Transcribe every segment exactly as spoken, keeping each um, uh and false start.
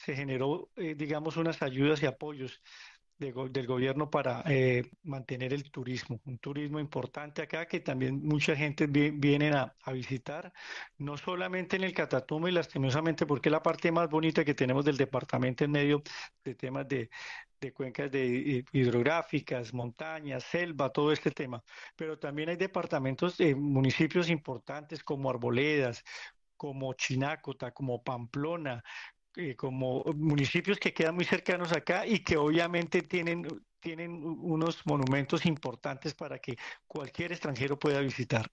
se generó, eh, digamos, unas ayudas y apoyos de go- del gobierno para eh, mantener el turismo, un turismo importante acá que también mucha gente vi- viene a, a visitar, no solamente en el Catatumbo y lastimosamente porque es la parte más bonita que tenemos del departamento en medio de temas de, de cuencas de, hi- hidrográficas, montañas, selva, todo este tema, pero también hay departamentos, eh, municipios importantes como Arboledas, como Chinácota, como Pamplona, eh, como municipios que quedan muy cercanos acá y que obviamente tienen, tienen unos monumentos importantes para que cualquier extranjero pueda visitar.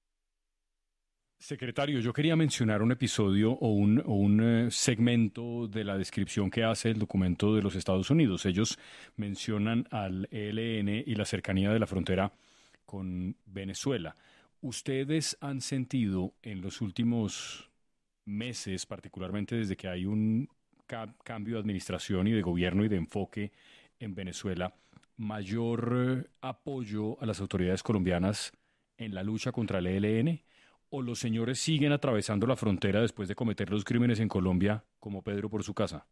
Secretario, yo quería mencionar un episodio o un, o un eh, segmento de la descripción que hace el documento de los Estados Unidos. Ellos mencionan al E L N y la cercanía de la frontera con Venezuela. ¿Ustedes han sentido en los últimos meses, particularmente desde que hay un ca- cambio de administración y de gobierno y de enfoque en Venezuela, mayor eh, apoyo a las autoridades colombianas en la lucha contra el E L N? ¿O los señores siguen atravesando la frontera después de cometer los crímenes en Colombia, como Pedro por su casa?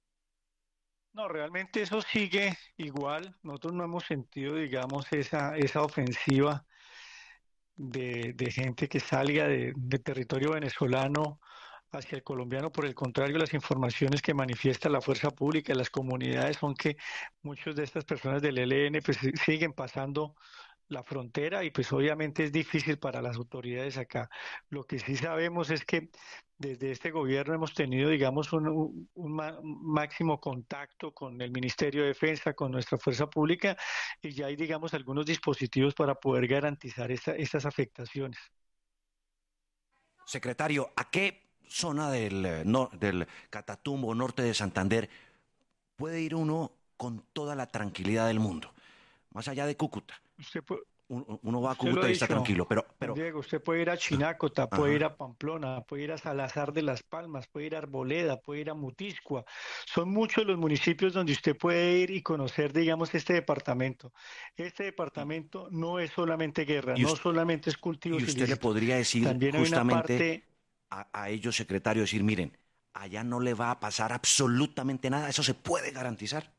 No, realmente eso sigue igual. Nosotros no hemos sentido, digamos, esa, esa ofensiva de, de gente que salga de, de territorio venezolano hacia el colombiano. Por el contrario, las informaciones que manifiesta la fuerza pública, las comunidades, son que muchas de estas personas del E L N pues si- siguen pasando la frontera y pues obviamente es difícil para las autoridades acá. Lo que sí sabemos es que desde este gobierno hemos tenido, digamos, un, un- un ma- máximo contacto con el Ministerio de Defensa, con nuestra fuerza pública y ya hay, digamos, algunos dispositivos para poder garantizar esta- estas afectaciones. Secretario, ¿a qué zona del, eh, no- del Catatumbo norte de Santander puede ir uno con toda la tranquilidad del mundo? Más allá de Cúcuta. Usted, pu- Un- Uno va a Usted lo ha Cúcuta y está dicho, tranquilo, pero, Juan pero, Diego, usted puede ir a Chinácota, puede ir ajá. a Pamplona, puede ir a Salazar de las Palmas, puede ir a Arboleda, puede ir a Mutiscua. Son muchos los municipios donde usted puede ir y conocer, digamos, este departamento. Este Y, departamento no es solamente guerra, y no us- solamente es y cultivos usted le ilícitos. podría decir También hay una justamente parte. a, a ellos, secretario, decir, miren, allá no le va a pasar absolutamente nada, eso se puede garantizar.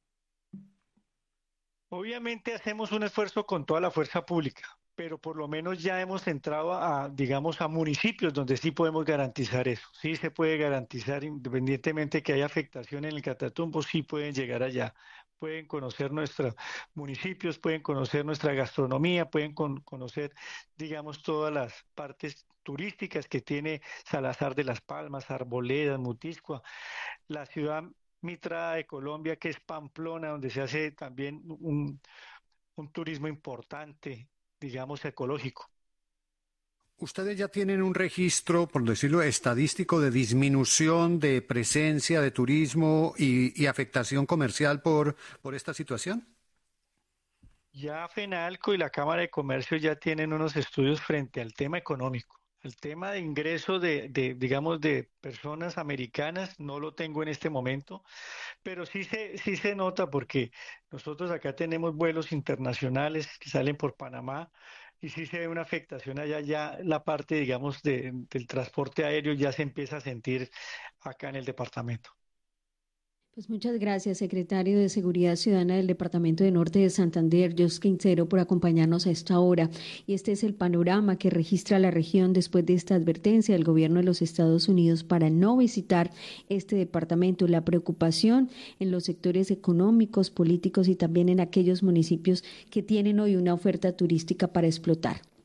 Obviamente hacemos un esfuerzo con toda la fuerza pública, pero por lo menos ya hemos entrado a, digamos, a municipios donde sí podemos garantizar eso. Sí se puede garantizar, independientemente que haya afectación en el Catatumbo, sí pueden llegar allá. Pueden conocer nuestros municipios, pueden conocer nuestra gastronomía, pueden con- conocer, digamos, todas las partes turísticas que tiene Salazar de las Palmas, Arboledas, Mutiscua, la ciudad Mitra de Colombia, que es Pamplona, donde se hace también un, un turismo importante, digamos, ecológico. ¿Ustedes ya tienen un registro, por decirlo, estadístico de disminución de presencia de turismo y, y afectación comercial por, por esta situación? Ya FENALCO y la Cámara de Comercio ya tienen unos estudios frente al tema económico. El tema de ingreso de, de, digamos, de personas americanas no lo tengo en este momento, pero sí se, sí se nota porque nosotros acá tenemos vuelos internacionales que salen por Panamá y sí se ve una afectación allá, ya la parte, digamos, de- del transporte aéreo ya se empieza a sentir acá en el departamento. Pues muchas gracias, secretario de Seguridad Ciudadana del Departamento de Norte de Santander, Jos Quintero, por acompañarnos a esta hora. Y este es el panorama que registra la región después de esta advertencia del gobierno de los Estados Unidos para no visitar este departamento. La preocupación en los sectores económicos, políticos y también en aquellos municipios que tienen hoy una oferta turística para explotar.